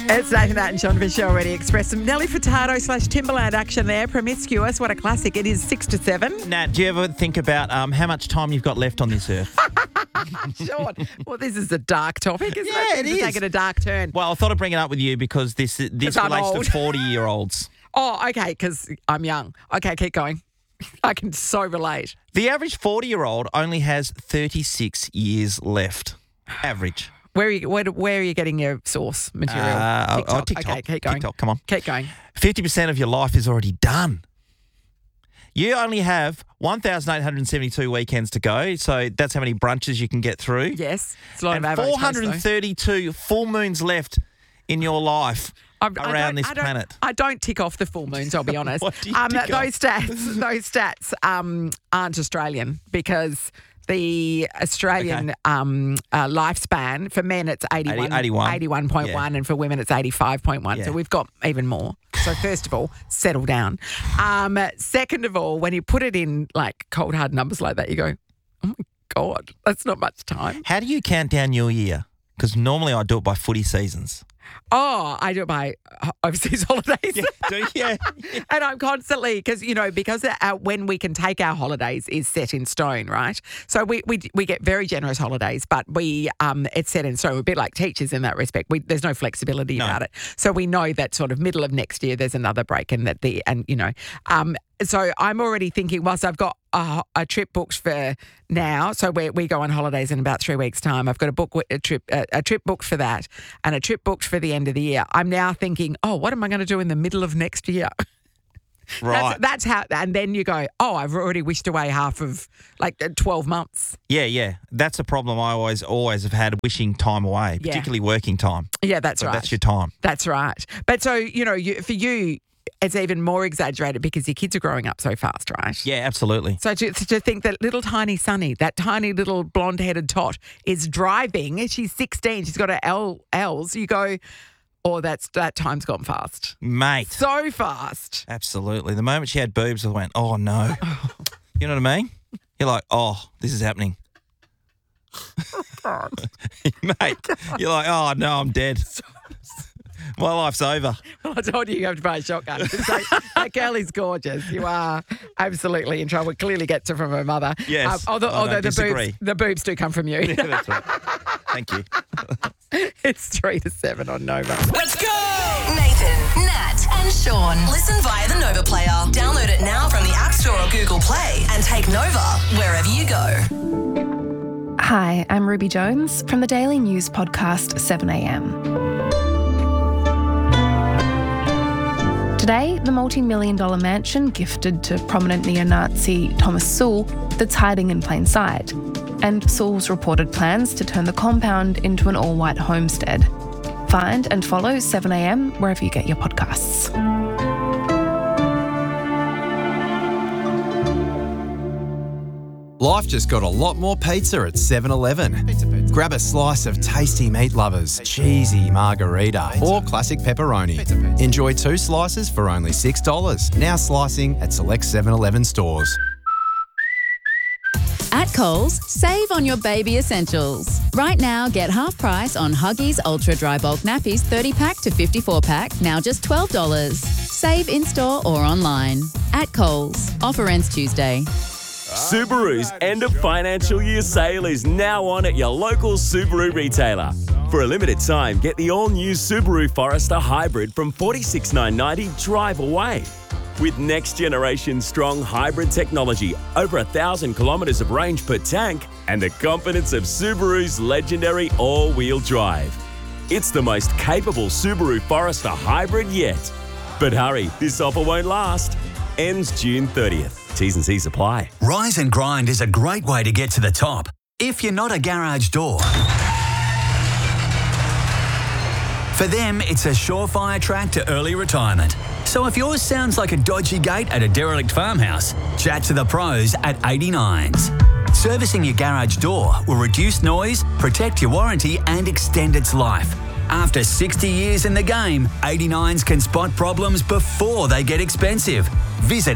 It's Nathan Nat and Sean Fisher already expressed some Nelly Furtado / Timberland action there. Promiscuous, what a classic. It is 6 to 7. Nat, do you ever think about how much time you've got left on this earth? Sean, well, this is a dark topic, isn't Yeah, it? it It's is. taking a dark turn. Well, I thought I'd bring it up with you because this relates I'm to old. 40-year-olds. Oh, okay, because I'm young. Okay, keep going. I can so relate. The average 40-year-old only has 36 years left. Average. Where are you getting your source material? TikTok. Okay, keep going. TikTok, come on. Keep going. 50% of your life is already done. You only have 1,872 weekends to go, so that's how many brunches you can get through. Yes, it's a lot And of average. 432 full moons left in your life around this planet. I don't tick off the full moons, I'll be honest. What do you tick those stats aren't Australian because the Australian lifespan for men it's 81.1 Yeah. and for women it's 85.1. Yeah. So we've got even more. So first of all, settle down. Second of all, when you put it in like cold hard numbers like that, you go, oh my God, that's not much time. How do you count down your year? Because normally I do it by footy seasons. Oh, I do it by overseas holidays. Yeah. And I'm constantly, because when we can take our holidays is set in stone, right? So we get very generous holidays, but it's set in stone. We're a bit like teachers in that respect. There's no flexibility about it. So we know that sort of middle of next year there's another break so I'm already thinking, whilst I've got a trip booked for now, so we go on holidays in about 3 weeks' time. I've got a trip booked for that and a trip booked for the end of the year. I'm now thinking, what am I going to do in the middle of next year? Right. That's how, and then you go, I've already wished away half of 12 months. Yeah. That's a problem I always have had, wishing time away, particularly working time. Yeah, that's right. That's your time. That's right. But so, for you, it's even more exaggerated because your kids are growing up so fast, right? Yeah, absolutely. So to think that little tiny Sunny, that tiny little blonde-headed tot, is driving. She's 16. She's got her L's. You go, that time's gone fast. Mate. So fast. Absolutely. The moment she had boobs, I went, oh, no. You know what I mean? You're like, this is happening. Mate, you're like, oh, no, I'm dead. My life's over. Well, I told you have to buy a shotgun. That girl is gorgeous. You are absolutely in trouble. Clearly gets it from her mother. Yes. Although disagree. the boobs do come from you. Yeah, that's right. Thank you. It's 3 to 7 on Nova. Let's go! Nathan, Nat, and Sean. Listen via the Nova player. Download it now from the App Store or Google Play and take Nova wherever you go. Hi, I'm Ruby Jones from the daily news podcast 7am. Today, the multi-million-dollar mansion gifted to prominent neo-Nazi Thomas Sowell that's hiding in plain sight, and Sowell's reported plans to turn the compound into an all-white homestead. Find and follow 7am wherever you get your podcasts. Life just got a lot more pizza at 7-Eleven. Grab a slice of tasty meat lovers, cheesy margarita, or classic pepperoni. Enjoy 2 slices for only $6. Now slicing at select 7-Eleven stores. At Coles, save on your baby essentials. Right now, get half price on Huggies Ultra Dry Bulk Nappies 30-pack to 54-pack, now just $12. Save in-store or online. At Coles. Offer ends Tuesday. Subaru's end of financial year sale is now on at your local Subaru retailer. For a limited time, get the all-new Subaru Forester Hybrid from $46,990 drive away. With next-generation strong hybrid technology, over 1,000 kilometres of range per tank, and the confidence of Subaru's legendary all-wheel drive. It's the most capable Subaru Forester Hybrid yet. But hurry, this offer won't last. Ends June 30th. T's and C's apply. Rise and Grind is a great way to get to the top. If you're not a garage door. For them, it's a surefire track to early retirement. So if yours sounds like a dodgy gate at a derelict farmhouse, chat to the pros at 89s. Servicing your garage door will reduce noise, protect your warranty and extend its life. After 60 years in the game, 89s can spot problems before they get expensive. Visit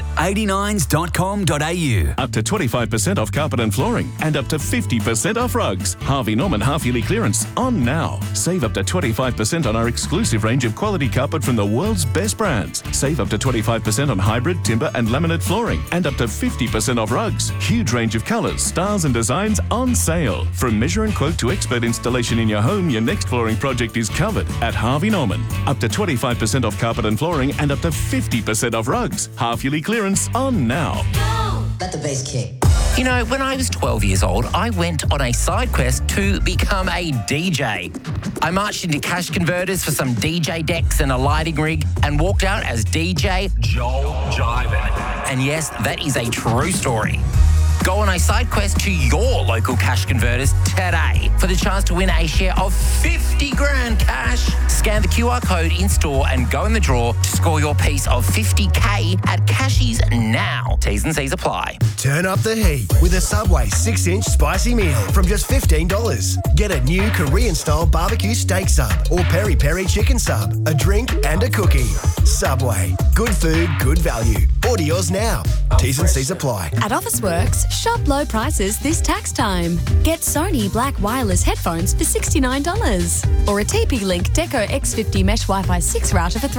89s.com.au. Up to 25% off carpet and flooring and up to 50% off rugs. Harvey Norman half-yearly clearance on now. Save up to 25% on our exclusive range of quality carpet from the world's best brands. Save up to 25% on hybrid, timber and laminate flooring and up to 50% off rugs. Huge range of colours, styles and designs on sale. From measure and quote to expert installation in your home, your next flooring project is covered at Harvey Norman. Up to 25% off carpet and flooring and up to 50% off rugs. Half-yearly clearance on now. Let the bass kick. You know, when I was 12 years old, I went on a side quest to become a DJ. I marched into cash converters for some DJ decks and a lighting rig and walked out as DJ Joel Jiven. And yes, that is a true story. Go on a side quest to your local cash converters today for the chance to win a share of 50 grand cash. Scan the QR code in store and go in the draw to score your piece of 50K at Cashies now. T's and C's apply. Turn up the heat with a Subway 6-inch spicy meal from just $15. Get a new Korean-style barbecue steak sub or peri-peri chicken sub, a drink and a cookie. Subway. Good food, good value. Order yours now. T's and C's apply. At Officeworks, shop low prices this tax time. Get Sony Black Wireless headphones for $69 or a TP-Link Deco X50 Mesh Wi-Fi 6 router for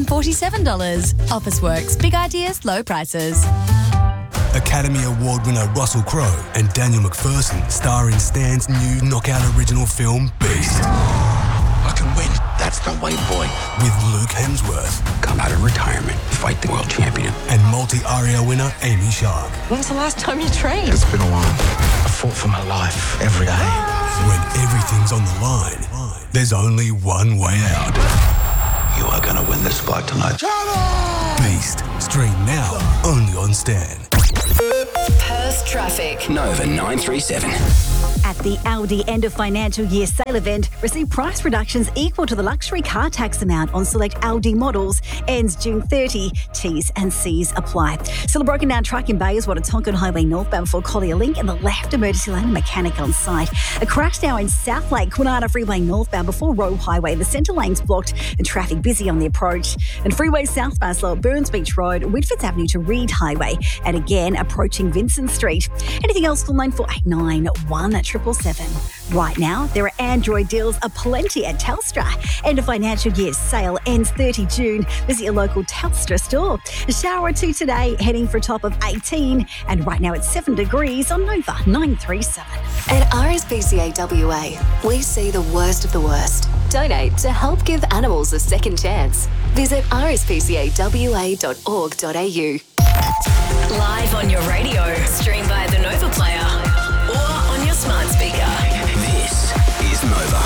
$347. Officeworks, big ideas, low prices. Academy Award winner Russell Crowe and Daniel McPherson star in Stan's new knockout original film, Beast. I can win. That's the way, boy. With Luke Hemsworth. Come out of retirement, fight the world champion. And multi-ARIA winner Amy Shark. When was the last time you trained? It's been a while. I fought for my life every day. When everything's on the line, there's only one way out. You are going to win this fight tonight. Beast. Stream now, only on Stan. Perth traffic. Nova 937. At the Audi end of financial year sale event, receive price reductions equal to the luxury car tax amount on select Audi models. Ends June 30. T's and C's apply. Still a broken down truck in Bayers Water, Tonkin Highway northbound before Collier Link and the left emergency lane, mechanic on site. A crash now in South Lake, Kwinana Freeway northbound before Roe Highway. The centre lane's blocked and traffic busy on the approach. And freeway southbound slow at Burns Beach Road, Whitfords Avenue to Reed Highway. And again, approaching Vincent Street. Anything else, call 9489 777. Right now, there are Android deals aplenty at Telstra. End of financial year sale ends 30 June. Visit your local Telstra store. A shower or two today, heading for a top of 18. And right now it's 7 degrees on Nova 937. At RSPCA WA, we see the worst of the worst. Donate to help give animals a second chance. Visit rspcawa.org.au. Live on your radio, stream via the Nova Player or on your smart speaker. This is Nova.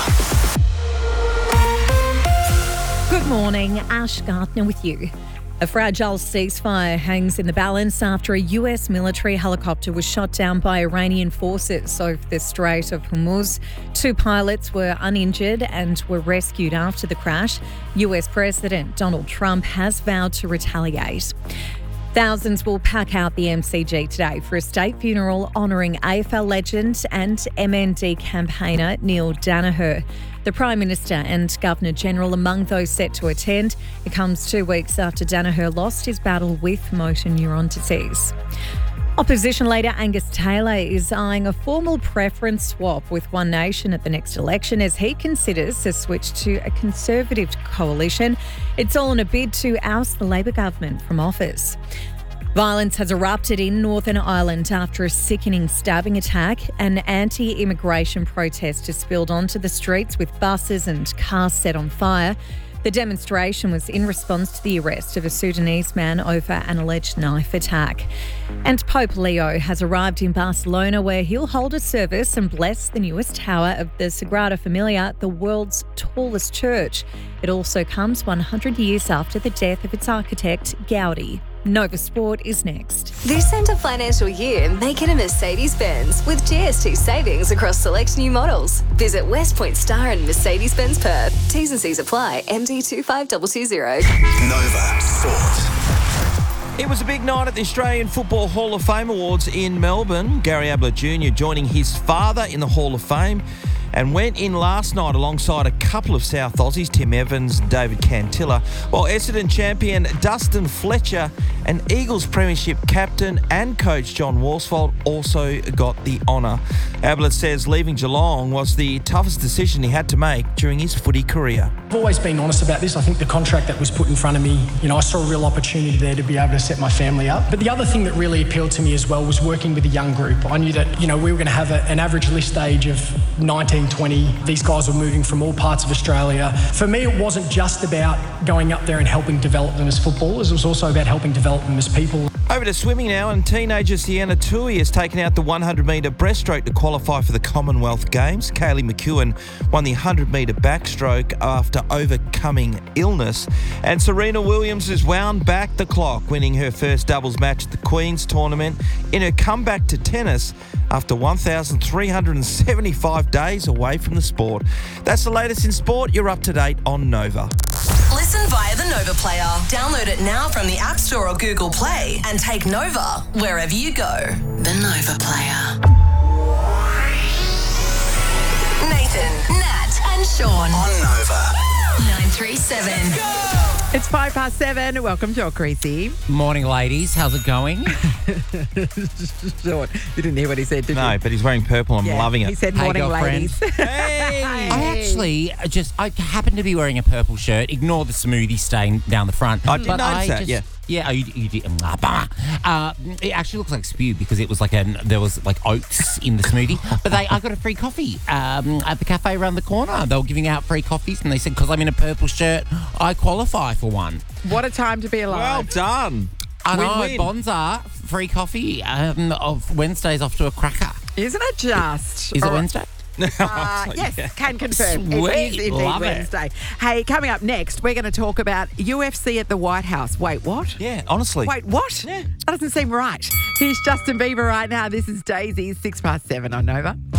Good morning, Ash Gardner with you. A fragile ceasefire hangs in the balance after a US military helicopter was shot down by Iranian forces over the Strait of Hormuz. 2 pilots were uninjured and were rescued after the crash. US President Donald Trump has vowed to retaliate. Thousands will pack out the MCG today for a state funeral honouring AFL legend and MND campaigner Neil Daniher. The Prime Minister and Governor-General among those set to attend. It comes 2 weeks after Daniher lost his battle with motor neuron disease. Opposition leader Angus Taylor is eyeing a formal preference swap with One Nation at the next election as he considers a switch to a Conservative coalition. It's all in a bid to oust the Labor government from office. Violence has erupted in Northern Ireland after a sickening stabbing attack. An anti-immigration protest has spilled onto the streets with buses and cars set on fire. The demonstration was in response to the arrest of a Sudanese man over an alleged knife attack. And Pope Leo has arrived in Barcelona where he'll hold a service and bless the newest tower of the Sagrada Familia, the world's tallest church. It also comes 100 years after the death of its architect, Gaudi. Nova Sport is next. This end of financial year, make it a Mercedes-Benz with GST savings across select new models. Visit West Point Star and Mercedes-Benz Perth. T's and C's apply. MD 25220. Nova Sport. It was a big night at the Australian Football Hall of Fame Awards in Melbourne. Gary Ablett Jr. joining his father in the Hall of Fame. and went in last night alongside a couple of South Aussies, Tim Evans, David Cantilla, while Essendon champion Dustin Fletcher and Eagles Premiership captain and coach John Worsfold also got the honour. Ablett says leaving Geelong was the toughest decision he had to make during his footy career. I've always been honest about this. I think the contract that was put in front of me, I saw a real opportunity there to be able to set my family up. But the other thing that really appealed to me as well was working with a young group. I knew that, we were going to have an average list age of 19, 20. These guys were moving from all parts of Australia. For me, it wasn't just about going up there and helping develop them as footballers. It was also about helping develop them as people. Over to swimming now, and teenager Sienna Tui has taken out the 100-metre breaststroke to qualify for the Commonwealth Games. Kaylee McEwen won the 100-metre backstroke after overcoming illness. And Serena Williams has wound back the clock, winning her first doubles match at the Queen's Tournament in her comeback to tennis after 1,375 days away from the sport. That's the latest in sport. You're up to date on Nova. Listen via the Nova Player. Download it now from the App Store or Google Play and take Nova wherever you go. The Nova Player. Nathan, Nat and Sean. On Nova. 937. It's 7:05. Welcome, Joel Creasy. Morning, ladies. How's it going? Sean, you didn't hear what he said, did you? No, but he's wearing purple. I'm loving it. He said, morning, ladies. Hey! I happen to be wearing a purple shirt. Ignore the smoothie stain down the front. I did notice that, yeah. Yeah, you did. It actually looks like spew because it was there was oats in the smoothie. But I got a free coffee at the cafe around the corner. They were giving out free coffees, and they said because I'm in a purple shirt, I qualify for one. What a time to be alive! Well done. I know, Win-win. Bonza, free coffee of Wednesdays off to a cracker. Isn't it just? Is it Wednesday? Yes, can confirm. Sweet. It is indeed Love it. Wednesday. Hey, coming up next, we're going to talk about UFC at the White House. Wait, what? Yeah, honestly. Wait, what? Yeah. That doesn't seem right. Here's Justin Bieber right now. This is Daisy, 7:06 on Nova.